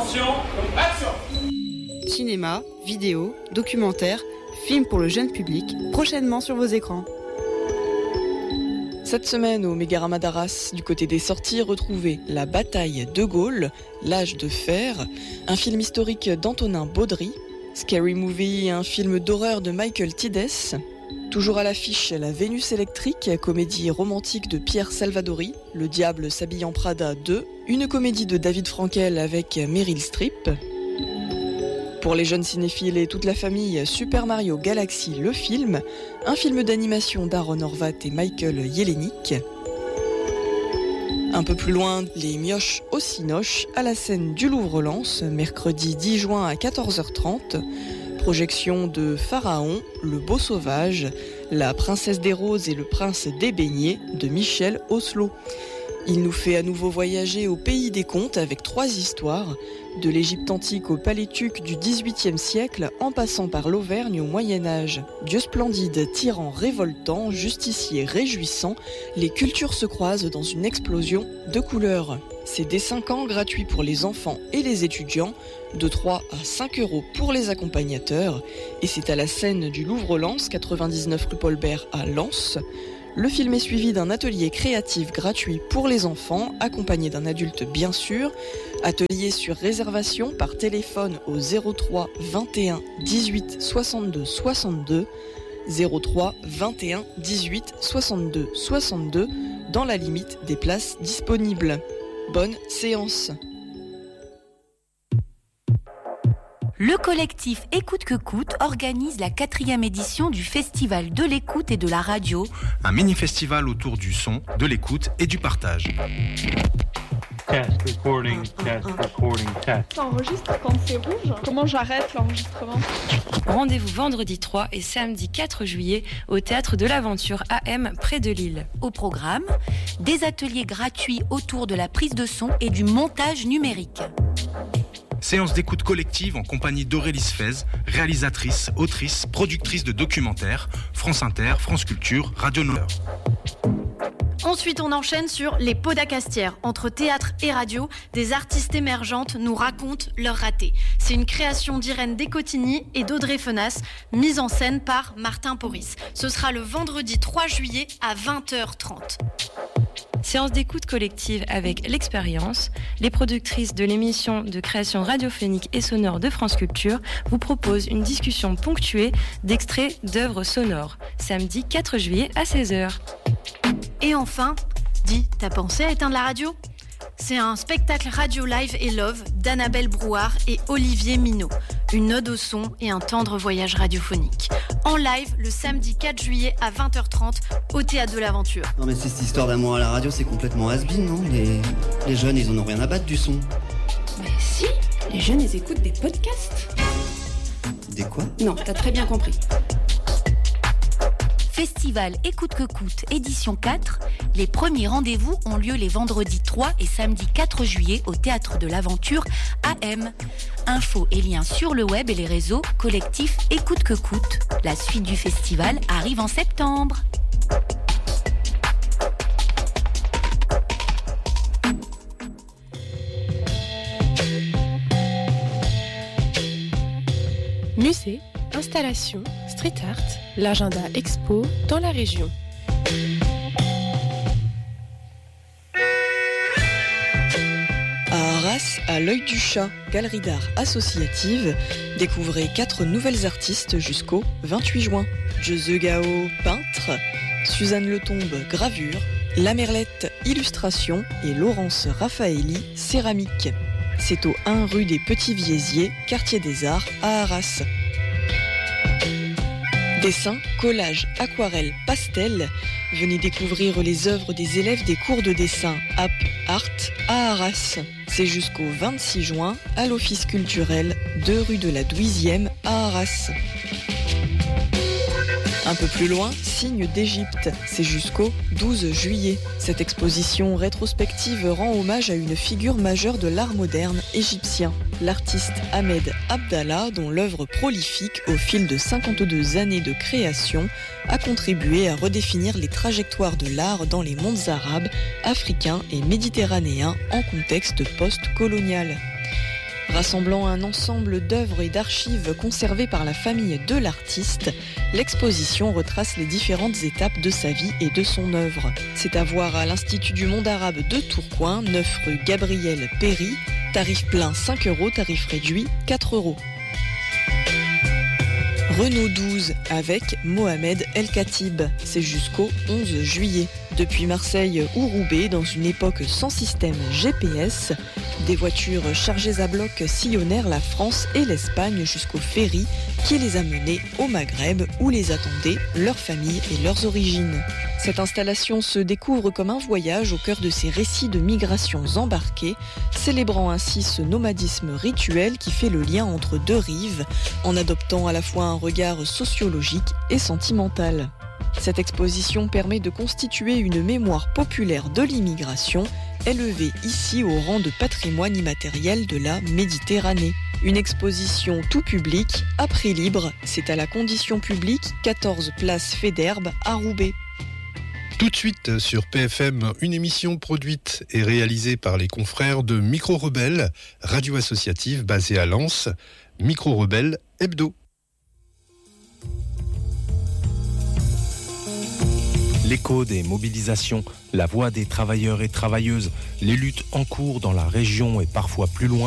Attention, action! Cinéma, vidéo, documentaire, films pour le jeune public, prochainement sur vos écrans. Cette semaine au Mégarama d'Arras, du côté des sorties, retrouvez La bataille de Gaulle, L'âge de fer, un film historique d'Antonin Baudry, Scary Movie, un film d'horreur de Michael Tides, toujours à l'affiche La Vénus électrique, comédie romantique de Pierre Salvadori, Le diable s'habille en Prada 2, une comédie de David Frankel avec Meryl Streep. Pour les jeunes cinéphiles et toute la famille, Super Mario Galaxy, le film, un film d'animation d'Aaron Horvat et Michael Jelenic. Un peu plus loin, Les Mioches au Cinoche, à la scène du Louvre-Lens, mercredi 10 juin à 14h30. Projection de Pharaon, Le Beau Sauvage, La Princesse des Roses et le Prince des Beignets de Michel Oslo. Il nous fait à nouveau voyager au pays des contes avec 3 histoires, de l'Égypte antique au Palétuc du XVIIIe siècle, en passant par l'Auvergne au Moyen-Âge. Dieu splendide, tyran révoltant, justicier réjouissant, les cultures se croisent dans une explosion de couleurs. C'est dès 5 ans gratuit pour les enfants et les étudiants, de 3 à 5 € pour les accompagnateurs, et c'est à la scène du Louvre-Lens, 99 rue Paul Bert à Lens. Le film est suivi d'un atelier créatif gratuit pour les enfants, accompagné d'un adulte bien sûr. Atelier sur réservation par téléphone au 03 21 18 62 62, 03 21 18 62 62, dans la limite des places disponibles. Bonne séance. Le collectif Écoute que coûte organise la 4e édition du Festival de l'écoute et de la radio. Un mini-festival autour du son, de l'écoute et du partage. Test, recording, test. Ça enregistre quand c'est rouge. Comment j'arrête l'enregistrement? Rendez-vous vendredi 3 et samedi 4 juillet au Théâtre de l'Aventure AM près de Lille. Au programme, des ateliers gratuits autour de la prise de son et du montage numérique. Séance d'écoute collective en compagnie d'Aurélie Sfez, réalisatrice, autrice, productrice de documentaires, France Inter, France Culture, Radio Nord. Ensuite, on enchaîne sur les Podacastières. Entre théâtre et radio, des artistes émergentes nous racontent leurs ratés. C'est une création d'Irène Descotigny et d'Audrey Fenas, mise en scène par Martin Porris. Ce sera le vendredi 3 juillet à 20h30. Séance d'écoute collective avec l'Expérience. Les productrices de l'émission de création radiophonique et sonore de France Culture vous proposent une discussion ponctuée d'extraits d'œuvres sonores. Samedi 4 juillet à 16h. Et enfin, dis, t'as pensé à éteindre la radio ? C'est un spectacle radio live et love d'Annabelle Brouard et Olivier Minot. Une ode au son et un tendre voyage radiophonique. En live le samedi 4 juillet à 20h30 au Théâtre de l'Aventure. Non mais cette histoire d'amour à la radio, c'est complètement has-been, non ? Les jeunes, ils en ont rien à battre du son. Mais si, les jeunes, ils écoutent des podcasts. Des quoi ? Non, t'as très bien compris. Festival Écoute que coûte, édition 4. Les premiers rendez-vous ont lieu les vendredis 3 et samedi 4 juillet au Théâtre de l'Aventure AM. Infos et liens sur le web et les réseaux. Collectif Écoute que coûte. La suite du festival arrive en septembre. Musée, installation, street art, l'agenda expo dans la région. À Arras, à l'œil du chat, galerie d'art associative, découvrez 4 nouvelles artistes jusqu'au 28 juin. Jeze Gao, peintre, Suzanne Letombe, gravure, La Merlette, illustration et Laurence Raffaelli, céramique. C'est au 1 rue des Petits Viésiers, quartier des Arts, à Arras. Dessin, collage, aquarelle, pastel. Venez découvrir les œuvres des élèves des cours de dessin App Art à Arras. C'est jusqu'au 26 juin à l'Office culturel 2 rue de la Douizième à Arras. Un peu plus loin, Signes d'Égypte, c'est jusqu'au 12 juillet. Cette exposition rétrospective rend hommage à une figure majeure de l'art moderne égyptien, l'artiste Ahmed Abdallah, dont l'œuvre prolifique, au fil de 52 années de création, a contribué à redéfinir les trajectoires de l'art dans les mondes arabes, africains et méditerranéens en contexte post-colonial. Rassemblant un ensemble d'œuvres et d'archives conservées par la famille de l'artiste, l'exposition retrace les différentes étapes de sa vie et de son œuvre. C'est à voir à l'Institut du monde arabe de Tourcoing, 9 rue Gabriel Péry, tarif plein 5 €, tarif réduit 4 €. Renault 12 avec Mohamed El Khatib, c'est jusqu'au 11 juillet. Depuis Marseille ou Roubaix, dans une époque sans système GPS, des voitures chargées à bloc sillonnèrent la France et l'Espagne jusqu'au ferry qui les a menés au Maghreb où les attendaient leurs familles et leurs origines. Cette installation se découvre comme un voyage au cœur de ces récits de migrations embarquées, célébrant ainsi ce nomadisme rituel qui fait le lien entre deux rives, en adoptant à la fois un regard sociologique et sentimental. Cette exposition permet de constituer une mémoire populaire de l'immigration, élevée ici au rang de patrimoine immatériel de la Méditerranée. Une exposition tout public, à prix libre, c'est à la Condition publique, 14 place Fédherbe à Roubaix. Tout de suite sur PFM, une émission produite et réalisée par les confrères de Micro Rebelle, radio associative basée à Lens, Micro Rebelle Hebdo. L'écho des mobilisations, la voix des travailleurs et travailleuses, les luttes en cours dans la région et parfois plus loin.